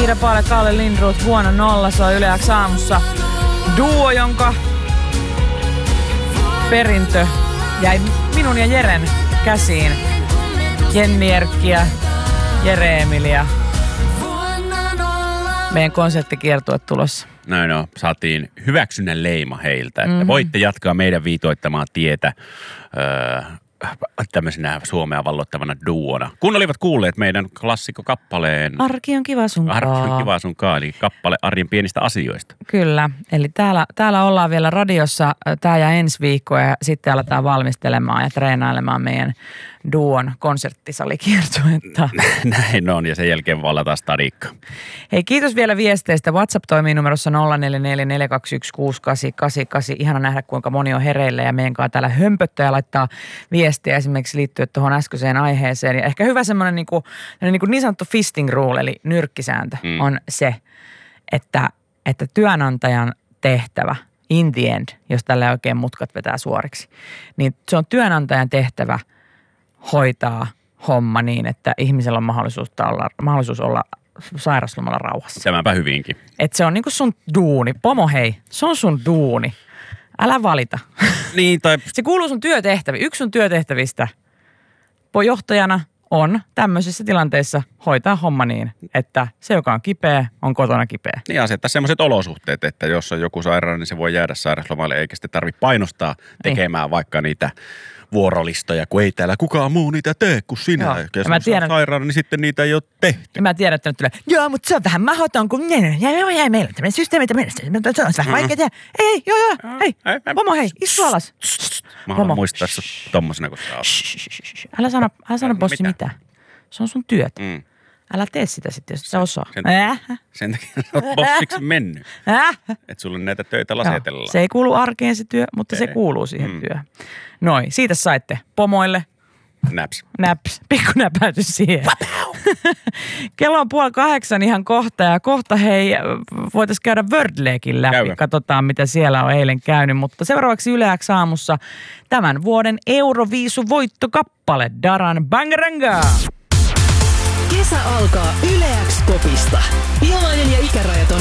Iida Paale, Kalle Lindroth, Vuonna nolla. Se on Yle X aamussa duo, jonka perintö jäi minun ja Jeren käsiin. Jenni Erkkiä, Jere Emilia. Meidän konserttikiertue tulossa. Näin on. Saatiin hyväksynnän leima heiltä, että voitte jatkaa meidän viitoittamaa tietä tämmöisenä Suomea valloittavana duona. Kun olivat kuulleet meidän klassikkokappaleen Arki on kiva sunkaan. Arki on kiva sunkaan, eli kappale arjen pienistä asioista. Kyllä, eli täällä ollaan vielä radiossa tää ja ensi viikko ja sitten aletaan valmistelemaan ja treenailemaan meidän duon konserttisalikiertuetta. Näin on, ja sen jälkeen vallataan stadikka. Hei, kiitos vielä viesteistä. WhatsApp toimii numerossa 0444216888. Ihana nähdä, kuinka moni on hereillä ja meidän kanssa täällä hömpöttää ja laittaa viestiä esimerkiksi liittyen tuohon äskeiseen aiheeseen. Ja ehkä hyvä semmoinen niin sanottu fisting rule, eli nyrkkisääntö, on se, että työnantajan tehtävä in the end, jos tällä oikein mutkat vetää suoriksi, niin se on työnantajan tehtävä hoitaa homma niin, että ihmisellä on mahdollisuus olla sairaslomalla rauhassa. Tämäpä hyvinkin. Että se on niinku sun duuni. Pomo hei, se on sun duuni. Älä valita. Niin, tai... Se kuuluu sun työtehtäviin. Yksi sun työtehtävistä johtajana on tämmöisissä tilanteissa hoitaa homma niin, että se, joka on kipeä, on kotona kipeä. Niin, asettaa semmoiset olosuhteet, että jos on joku sairaana, niin se voi jäädä sairauslomalle, eikä sitten tarvitse painostaa tekemään vaikka niitä vuorolistoja, kun ei täällä kukaan muu niitä tee kuin sinä. Joo. Ja jos on sairaana, niin sitten niitä ei ole tehty. Ja mä tiedän, että nyt tulee, joo, mutta se on vähän mahdoton, kun meillä on tämmöinen systeemi, se on vähän vaikea tehdä. Ei, hei, pomo hei, istu alas. Mä haluan muistaa sut tommosena, kun sä oot. Älä sano bossi mitään. Se on sun työt. Älä tee sitä sitten, jos sä osaa. Sen takia sä oot bossiksi mennyt. Että sulle näitä töitä lasetellaan. Se ei kuulu arkeen se työ, mutta se kuuluu siihen työhön. Noin, siitä saitte pomoille. Naps. Pikku näpäytys siihen. Kello on 7:30 ihan kohta ja kohta hei, voitaisiin käydä Wordlekin läpi. Käydä. Katsotaan, mitä siellä on eilen käynyt. Mutta seuraavaksi Yle X aamussa tämän vuoden Euroviisu-voittokappale Daran Bangaranga. Kesä alkaa Yle X -popista. Ilmainen ja ikärajaton